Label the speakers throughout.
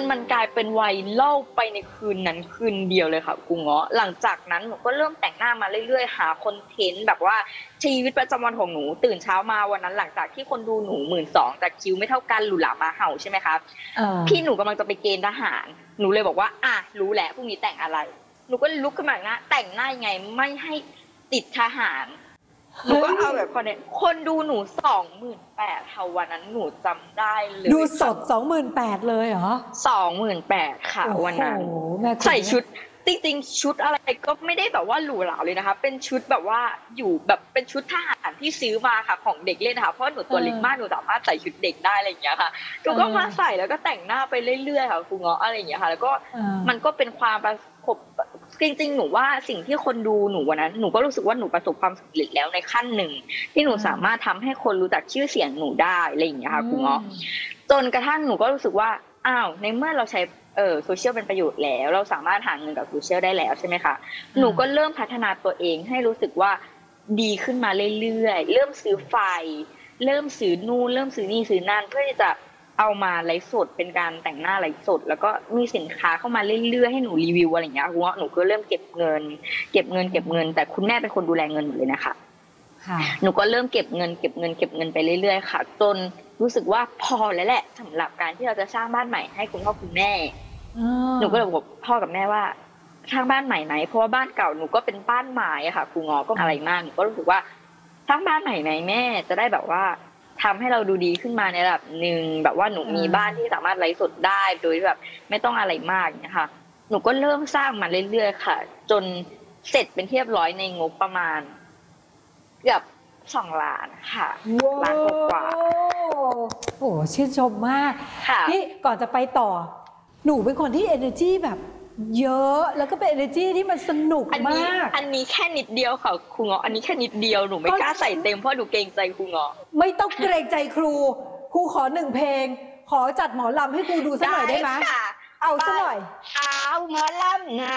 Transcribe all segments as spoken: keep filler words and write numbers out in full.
Speaker 1: มันกลายเป็นไวรัลไปในคืนนั้นคืนเดียวเลยค่ะครูเงาะหลังจากนั้นหนูก็เริ่มแต่งหน้ามาเรื่อยๆหาคอนเทนต์แบบว่าชีวิตประจำวันของหนูตื่นเช้ามาวันนั้นหลังจากที่คนดูหนูหมื่นสองแต่คิวไม่เท่ากันหลุหลามาเห่าใช่ไหมคะพี่หนูกำลังจะไปเกณฑ์ทหารหนูเลยบอกว่าอ่ะรู้แล้วพรุ่งนี้แต่งอะไรหนูก็ลุกขึ้นมาหน้าแต่งหน้ายังไงไม่ให้ติดทหารหนูก็เอาแบบคนเนี่ยคนดูหนูสองหมื่นแปดค่ะวันนั้นหนูจำได้เลย
Speaker 2: ดูสดสองหมื่นแปดเลยเหรอ
Speaker 1: สองหมื่นแปดค่ะวันนั้นใส่ชุดจริงๆชุดอะไรก็ไม่ได้แบบว่าหรูหราเลยนะคะเป็นชุดแบบว่าอยู่แบบเป็นชุดทหารที่ซื้อมาค่ะของเด็กเล่นนะคะเพราะหนูตัวเล็กมากหนูสามารถใส่ชุดเด็กได้อะไรอย่างเงี้ยค่ะหนูก็มาใส่แล้วก็แต่งหน้าไปเรื่อยๆค่ะครูเงาะอะไรอย่างเงี้ยค่ะแล้วก็มันก็เป็นความประสบจริงๆหนูว่าสิ่งที่คนดูหนูวันนั้นหนูก็รู้สึกว่าหนูประสบความสำเร็จแล้วในขั้นหนึ่งที่หนูสามารถทำให้คนรู้จักชื่อเสียงหนูได้อะไรอย่างเงี้ยค่ะครูเงาะจนกระทั่งหนูก็รู้สึกว่าอ้าวในเมื่อเราใช้เออโซเชียลเป็นประโยชน์แล้วเราสามารถหาเงินกับโซเชียลได้แล้วใช่ไหมคะหนูก็เริ่มพัฒนาตัวเองให้รู้สึกว่าดีขึ้นมาเรื่อยๆเริ่มซื้อไฟเริ่มซื้อนู่นเริ่มซื้อนี่ซื้อนั่นเพื่อที่จะเอามาไลฟ์สดเป็นการแต่งหน้าไลฟ์สดแล้วก็มีสินค้าเข้ามาเรื่อยๆให้หนูรีวิวอะไรอย่างเงี้ยเพราะว่าหนูก็เริ่มเก็บเงินเก็บเงินเก็บเงินแต่คุณแม่เป็นคนดูแลเงินหนูเลยนะคะหนูก็เริ่มเก็บเงินเก็บเงินเก็บเงินไปเรื่อยๆค่ะจนรู้สึกว่าพอแล้วแหละสำหรับการที่เราจะสร้างบ้านใหม่ให้คุณพ่อคุณแม่หนูก็เลยบอกพ่อกับแม่ว่าสร้างบ้านใหม่ไหมเพราะว่าบ้านเก่าหนูก็เป็นบ้านไม้อะค่ะครูงอก็อะไรมากหนูก็รู้สึกว่าสร้างบ้านใหม่ไหมแม่จะได้แบบว่าทำให้เราดูดีขึ้นมาในระดับหนึ่งแบบว่าหนูมีบ้านที่สามารถไลฟ์สดได้โดยแบบไม่ต้องอะไรมากนะคะหนูก็เริ่มสร้างมาเรื่อยๆค่ะจนเสร็จเป็นที่เรียบร้อยในงบประมาณเกือบสองล้านค่ะล้านกว่า
Speaker 2: โอ้ชื่นชมมากนี่ก่อนจะไปต่อหนูเป็นคนที่ energy แบบเยอะแล้วก็เป็น energy ที่มันสนุกมาก
Speaker 1: อันนี้แค่นิดเดียวค่ะครูเงาะอันนี้แค่นิดเดียวหนูไม่กล้าใส่เต็มเพราะหนูเกรงใจครูเงาะ
Speaker 2: ไม่ต้องเกรงใจครูครูขอหนึ่งเพลงขอจัดหมอลำให้ครูดูสักหน่อยได้ไหมเอาสักหน่อย
Speaker 1: เอาหมอลำนะ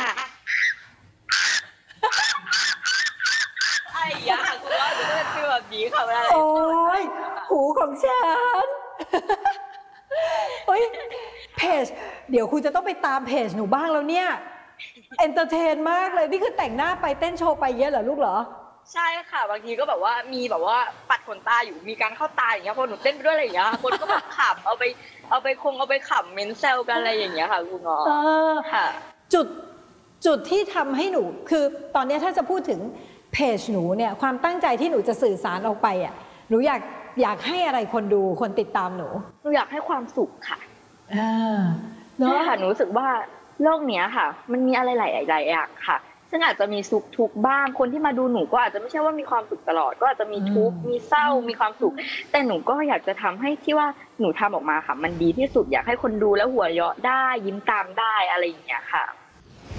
Speaker 1: ไอ้ยาคุณว่าจะเป็นฟีลแบบนี้ค่ะเวลา
Speaker 2: โอ้ยหูของฉันเฮ้ยเพจเดี๋ยวคุณจะต้องไปตามเพจหนูบ้างแล้วเนี่ยเอนเตอร์เทนมากเลยนี่คือแต่งหน้าไปเต้นโชว์ไปเยอะเหรอลูกเหรอ
Speaker 1: ใช่ค่ะบางทีก็แบบว่ามีแบบว่าปัดขนตาอยู่มีการเข้าตาอย่างเงี้ยพอหนูเต้นไปด้วยอะไรอย่างเงี้ยคนก็แบบขำเอาไปเอาไปคงเอาไปขำเมนเซลกันอะไรอย่างเงี้ยค่ะคุณหมอค่ะ
Speaker 2: จุดจุดที่ทำให้หนูคือตอนนี้ถ้าจะพูดถึงเพจหนูเนี่ยความตั้งใจที่หนูจะสื่อสารออกไปอ่ะหนูอยากอยากให้อะไรคนดูคนติดตามหนู
Speaker 1: หนูอยากให้ความสุขค่ะ
Speaker 2: อ่า
Speaker 1: เนาะค่ะหนูรู้สึกว่าโลกเนี้ยค่ะมันมีอะไรหลายๆอย่างค่ะซึ่งอาจจะมีสุขทุกข์บ้างคนที่มาดูหนูก็อาจจะไม่ใช่ว่ามีความสุขตลอดก็อาจจะมีทุกข์มีเศร้ามีความสุขแต่หนูก็อยากจะทำให้ที่ว่าหนูทำออกมาค่ะมันดีที่สุดอยากให้คนดูแล้วหัวเราะได้ยิ้มตามได้อะไรอย่างเงี้ยค่ะ